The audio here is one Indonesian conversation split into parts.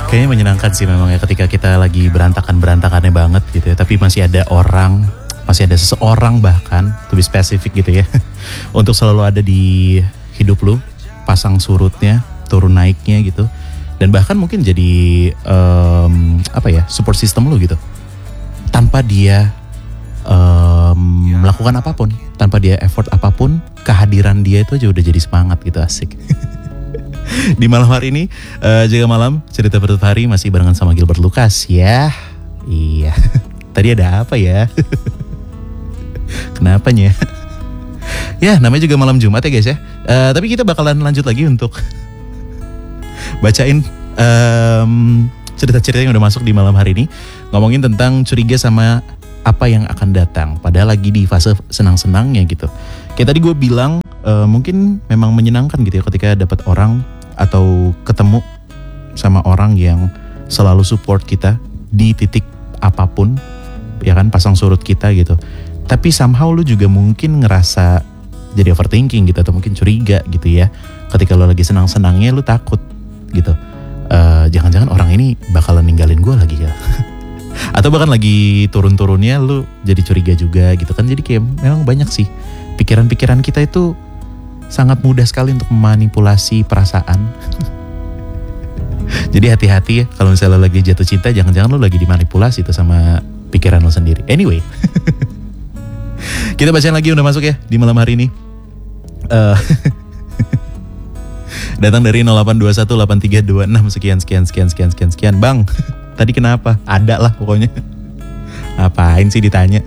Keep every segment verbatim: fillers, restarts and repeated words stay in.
Kayaknya menyenangkan sih memang ya ketika kita lagi berantakan-berantakannya banget gitu ya. Tapi masih ada orang, masih ada seseorang bahkan, lebih spesifik gitu ya. Untuk selalu ada di hidup lu, pasang surutnya, turun naiknya gitu. Dan bahkan mungkin jadi um, apa ya, support system lu gitu. Tanpa dia um, melakukan apapun, tanpa dia effort apapun, kehadiran dia itu aja udah jadi semangat gitu, asik. Di malam hari ini, uh, jaga malam cerita penutup hari masih barengan sama Gilbert Lucas ya. Iya. Tadi ada apa ya? Kenapanya? Ya, namanya juga malam Jumat ya guys ya. Uh, tapi kita bakalan lanjut lagi untuk bacain um, cerita-cerita yang udah masuk di malam hari ini. Ngomongin tentang curiga sama apa yang akan datang. Padahal lagi di fase senang-senangnya gitu. Kayak tadi gue bilang, uh, mungkin memang menyenangkan gitu ya ketika dapat orang atau ketemu sama orang yang selalu support kita di titik apapun, ya kan, pasang surut kita gitu. Tapi somehow lu juga mungkin ngerasa jadi overthinking gitu, atau mungkin curiga gitu ya. Ketika lu lagi senang-senangnya lu takut gitu, uh, jangan-jangan orang ini bakalan ninggalin gue lagi ya. Atau bahkan lagi turun-turunnya lu jadi curiga juga gitu kan. Jadi kayak memang banyak sih pikiran-pikiran kita itu sangat mudah sekali untuk memanipulasi perasaan. Jadi hati-hati ya kalau misalnya lagi jatuh cinta, jangan-jangan lo lagi dimanipulasi tuh sama pikiran lo sendiri. Anyway, kita bacain lagi udah masuk ya di malam hari ini. Uh, datang dari nol delapan dua satu delapan tiga dua enam sekian sekian sekian sekian sekian sekian. Bang, tadi kenapa? Ada lah pokoknya. Apain sih ditanya?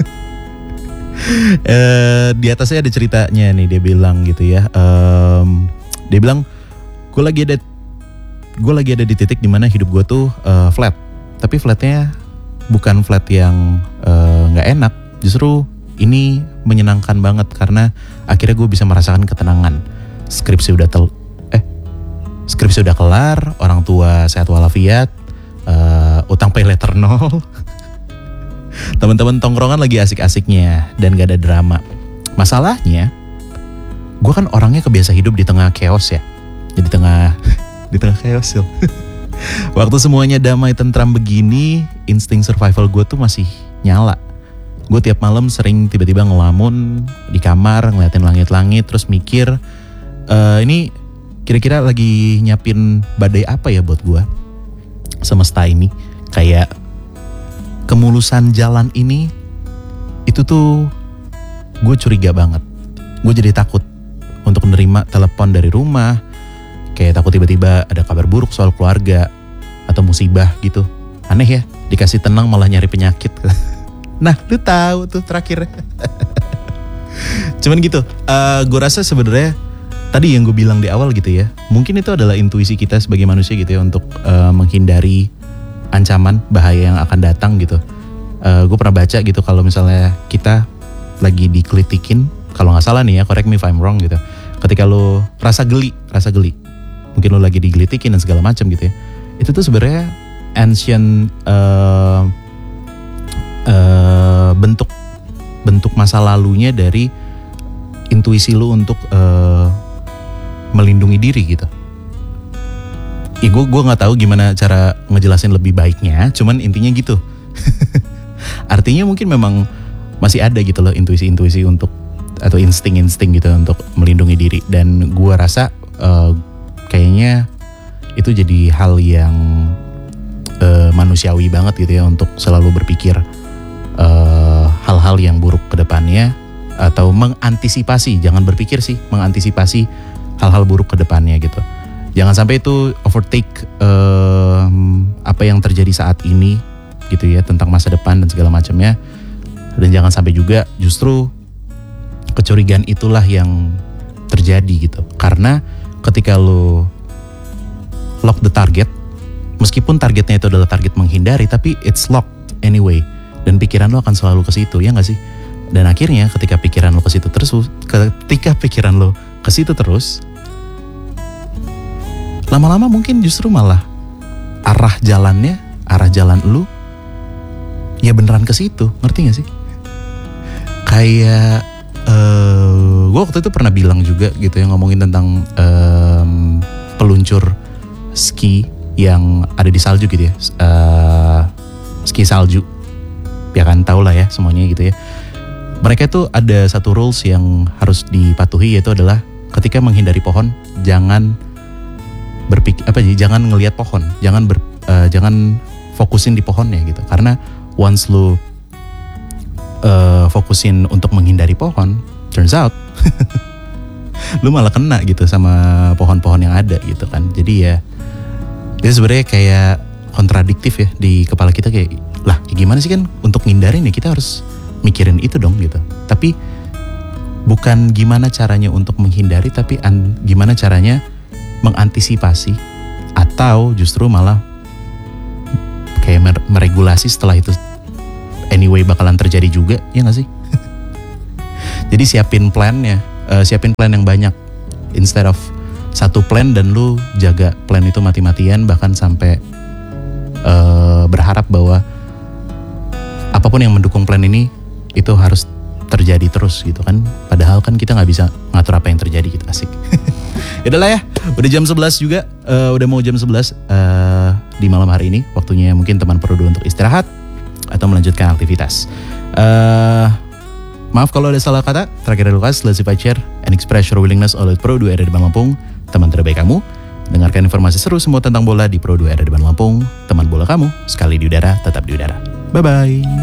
Uh, di atasnya ada ceritanya nih, dia bilang gitu ya. Um, dia bilang, gue lagi ada, gue lagi ada di titik dimana hidup gue tuh uh, flat. Tapi flatnya bukan flat yang nggak uh, enak. Justru ini menyenangkan banget karena akhirnya gue bisa merasakan ketenangan. Skripsi udah tel, eh, skripsi udah kelar, orang tua sehat walafiat, uh, utang pay letter nol. Teman-teman tongkrongan lagi asik-asiknya dan gak ada drama. Masalahnya, gue kan orangnya kebiasa hidup di tengah chaos ya. Jadi tengah di tengah chaos ya. Waktu semuanya damai tentram begini, insting survival gue tuh masih nyala. Gue tiap malam sering tiba-tiba ngelamun di kamar, ngeliatin langit-langit, terus mikir, e, ini kira-kira lagi nyiapin badai apa ya buat gue? Semesta ini kayak kemulusan jalan ini, itu tuh gue curiga banget. Gue jadi takut untuk menerima telepon dari rumah. Kayak takut tiba-tiba ada kabar buruk soal keluarga atau musibah gitu. Aneh ya, dikasih tenang malah nyari penyakit. Nah, lu tahu tuh terakhir. Cuman gitu, uh, gue rasa sebenarnya tadi yang gue bilang di awal gitu ya, mungkin itu adalah intuisi kita sebagai manusia gitu ya, untuk uh, menghindari ancaman bahaya yang akan datang gitu. Uh, gue pernah baca gitu kalau misalnya kita lagi dikelitikin, kalau nggak salah nih ya, correct me if I'm wrong gitu. Ketika lo rasa geli, rasa geli, mungkin lo lagi digelitikin dan segala macam gitu ya. Itu tuh sebenarnya ancient uh, uh, bentuk bentuk masa lalunya dari intuisi lo untuk uh, melindungi diri gitu. Ya gue gue nggak tahu gimana cara ngejelasin lebih baiknya, cuman intinya gitu. Artinya mungkin memang masih ada gitu loh intuisi-intuisi untuk, atau insting-insting gitu untuk melindungi diri. Dan gue rasa uh, kayaknya itu jadi hal yang uh, manusiawi banget gitu ya, untuk selalu berpikir uh, hal-hal yang buruk ke depannya, atau mengantisipasi, jangan berpikir sih, mengantisipasi hal-hal buruk ke depannya gitu. Jangan sampai itu overtake um, apa yang terjadi saat ini gitu ya, tentang masa depan dan segala macamnya. Dan jangan sampai juga justru kecurigaan itulah yang terjadi gitu. Karena ketika lo lock the target, meskipun targetnya itu adalah target menghindari, tapi it's locked anyway. Dan pikiran lo akan selalu ke situ, ya nggak sih? Dan akhirnya ketika pikiran lo ke situ terus, ketika pikiran lo ke situ terus, lama-lama mungkin justru malah arah jalannya, arah jalan lu ya beneran ke situ, ngerti gak sih? Kayak uh, gue waktu itu pernah bilang juga gitu ya, ngomongin tentang um, peluncur ski yang ada di salju gitu ya, uh, ski salju, ya kan tau lah ya semuanya gitu ya. Mereka tuh ada satu rules yang harus dipatuhi, yaitu adalah ketika menghindari pohon jangan berpikir apa sih, jangan ngelihat pohon, jangan ber, uh, jangan fokusin di pohonnya gitu. Karena once lu uh, fokusin untuk menghindari pohon, turns out lu malah kena gitu sama pohon-pohon yang ada gitu kan. Jadi ya itu sebenarnya kayak kontradiktif ya di kepala kita, kayak lah ya gimana sih kan untuk ngindarin ya kita harus mikirin itu dong gitu. Tapi bukan gimana caranya untuk menghindari, tapi an, gimana caranya mengantisipasi atau justru malah kayak meregulasi setelah itu anyway bakalan terjadi juga, ya gak sih? Jadi siapin plannya, uh, siapin plan yang banyak instead of satu plan dan lu jaga plan itu mati-matian, bahkan sampai uh, berharap bahwa apapun yang mendukung plan ini itu harus terjadi terus gitu kan. Padahal kan kita gak bisa ngatur apa yang terjadi gitu, asik. Yaudah ya, udah jam sebelas juga, uh, udah mau jam sebelas uh, di malam hari ini. Waktunya mungkin teman Pro dua untuk istirahat atau melanjutkan aktivitas. Uh, maaf kalau ada salah kata. Terakhir dari Lukas, let's share and express your willingness oleh Pro dua R A di Bandung Lampung, teman terbaik kamu. Dengarkan informasi seru semua tentang bola di Pro dua R A di Bandung Lampung, teman bola kamu, sekali di udara, tetap di udara. Bye-bye.